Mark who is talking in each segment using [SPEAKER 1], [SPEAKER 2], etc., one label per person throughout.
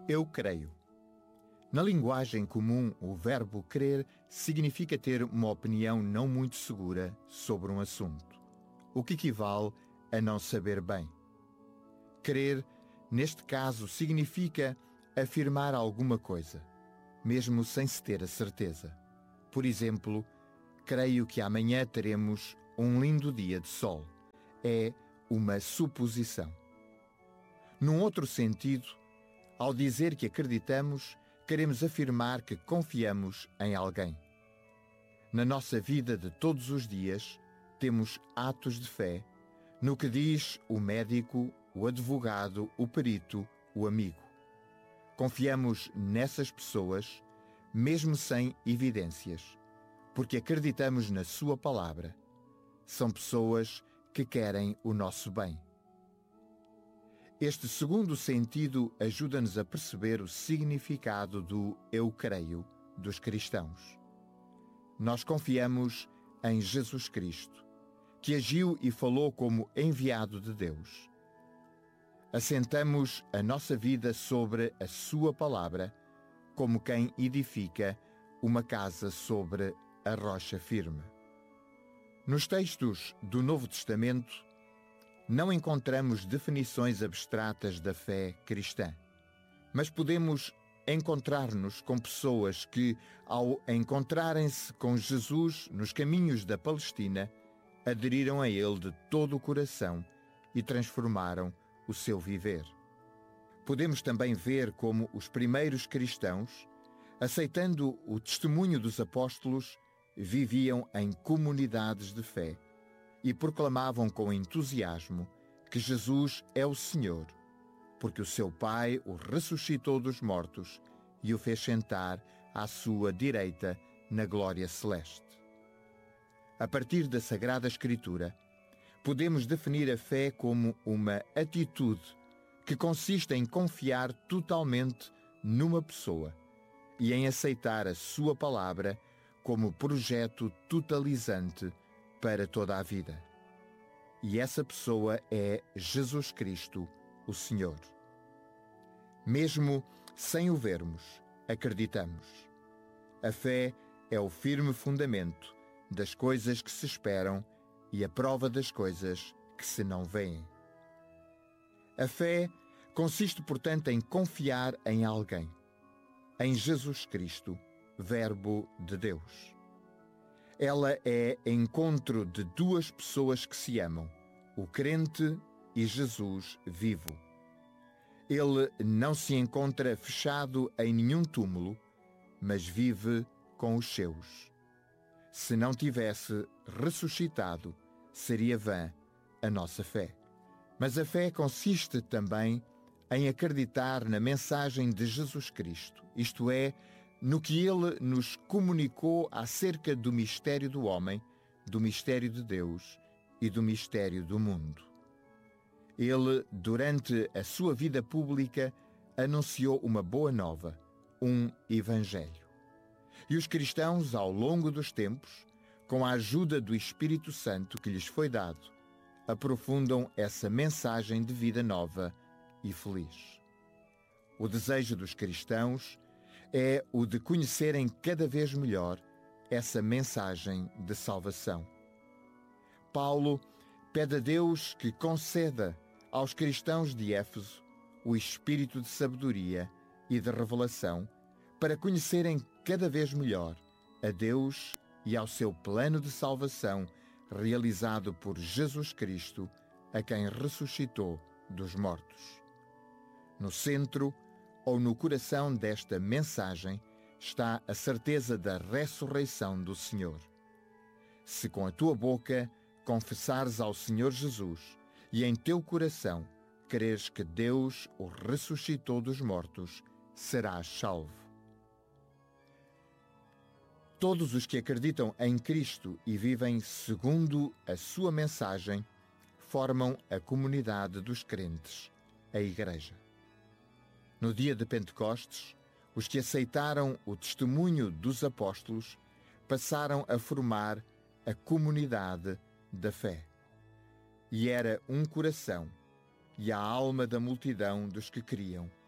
[SPEAKER 1] Eu creio. Na linguagem comum, o verbo crer significa ter uma opinião não muito segura sobre um assunto, o que equivale a não saber bem. Crer, neste caso, significa afirmar alguma coisa, mesmo sem se ter a certeza. Por exemplo, creio que amanhã teremos um lindo dia de sol. É uma suposição. Num outro sentido, ao dizer que acreditamos, queremos afirmar que confiamos em alguém. Na nossa vida de todos os dias, temos atos de fé no que diz o médico, o advogado, o perito, o amigo. Confiamos nessas pessoas, mesmo sem evidências, porque acreditamos na sua palavra. São pessoas que querem o nosso bem. Este segundo sentido ajuda-nos a perceber o significado do eu creio dos cristãos. Nós confiamos em Jesus Cristo, que agiu e falou como enviado de Deus. Assentamos a nossa vida sobre a sua palavra, como quem edifica uma casa sobre a rocha firme. Nos textos do Novo Testamento, não encontramos definições abstratas da fé cristã, mas podemos encontrar-nos com pessoas que, ao encontrarem-se com Jesus nos caminhos da Palestina, aderiram a ele de todo o coração e transformaram o seu viver. Podemos também ver como os primeiros cristãos, aceitando o testemunho dos apóstolos, viviam em comunidades de fé e proclamavam com entusiasmo que Jesus é o Senhor, porque o seu Pai o ressuscitou dos mortos e o fez sentar à sua direita na glória celeste. A partir da Sagrada Escritura, podemos definir a fé como uma atitude que consiste em confiar totalmente numa pessoa e em aceitar a sua palavra como projeto totalizante para toda a vida. E essa pessoa é Jesus Cristo, o Senhor. Mesmo sem o vermos, acreditamos. A fé é o firme fundamento das coisas que se esperam e a prova das coisas que se não veem. A fé consiste, portanto, em confiar em alguém, em Jesus Cristo, Verbo de Deus. Ela é encontro de duas pessoas que se amam, o crente e Jesus vivo. Ele não se encontra fechado em nenhum túmulo, mas vive com os seus. Se não tivesse ressuscitado, seria vã a nossa fé. Mas a fé consiste também em acreditar na mensagem de Jesus Cristo, isto é, no que ele nos comunicou acerca do mistério do homem, do mistério de Deus e do mistério do mundo. Ele, durante a sua vida pública, anunciou uma boa nova, um evangelho. E os cristãos, ao longo dos tempos, com a ajuda do Espírito Santo que lhes foi dado, aprofundam essa mensagem de vida nova e feliz. O desejo dos cristãos é o de conhecerem cada vez melhor essa mensagem de salvação. Paulo pede a Deus que conceda aos cristãos de Éfeso o espírito de sabedoria e de revelação para conhecerem cada vez melhor a Deus e ao seu plano de salvação realizado por Jesus Cristo, a quem ressuscitou dos mortos. No centro ou no coração desta mensagem está a certeza da ressurreição do Senhor. Se com a tua boca confessares ao Senhor Jesus e em teu coração creres que Deus o ressuscitou dos mortos, serás salvo. Todos os que acreditam em Cristo e vivem segundo a sua mensagem formam a comunidade dos crentes, a Igreja. No dia de Pentecostes, os que aceitaram o testemunho dos apóstolos passaram a formar a comunidade da fé. E era um coração e a alma da multidão dos que criam,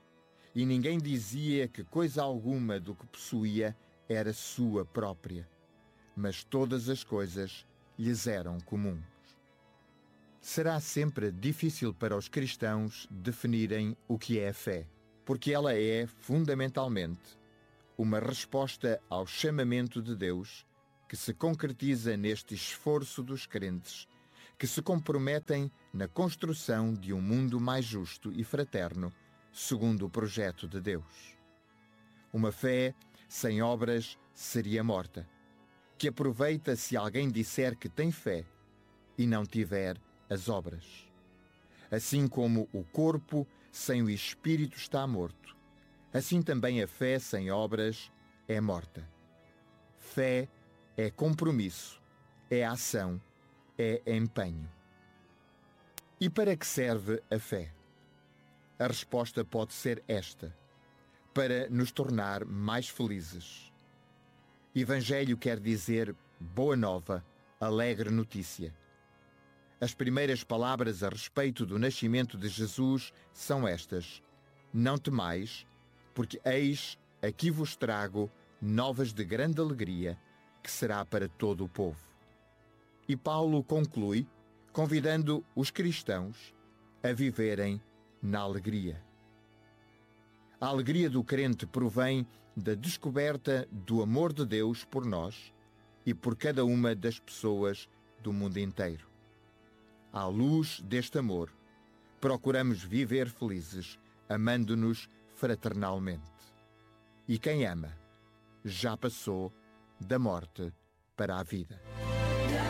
[SPEAKER 1] e ninguém dizia que coisa alguma do que possuía era sua própria, mas todas as coisas lhes eram comuns. Será sempre difícil para os cristãos definirem o que é a fé, porque ela é, fundamentalmente, uma resposta ao chamamento de Deus que se concretiza neste esforço dos crentes que se comprometem na construção de um mundo mais justo e fraterno, segundo o projeto de Deus. Uma fé sem obras seria morta, que aproveita se alguém disser que tem fé e não tiver as obras. Assim como o corpo sem o espírito está morto, assim também a fé sem obras é morta. Fé é compromisso, é ação, é empenho. E para que serve a fé? A resposta pode ser esta: para nos tornar mais felizes. Evangelho quer dizer boa nova, alegre notícia. As primeiras palavras a respeito do nascimento de Jesus são estas: não temais, porque eis aqui vos trago novas de grande alegria, que será para todo o povo. E Paulo conclui, convidando os cristãos a viverem na alegria. A alegria do crente provém da descoberta do amor de Deus por nós e por cada uma das pessoas do mundo inteiro. À luz deste amor, procuramos viver felizes, amando-nos fraternalmente. E quem ama, já passou da morte para a vida.